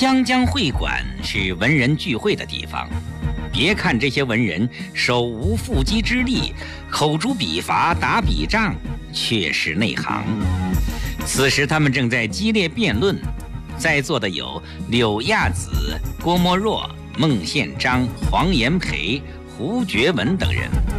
湘江会馆是文人聚会的地方。别看这些文人手无缚鸡之力，口诛笔伐，打笔仗，却是内行。此时他们正在激烈辩论，在座的有柳亚子、郭沫若、孟宪章、黄炎培、胡觉文等人。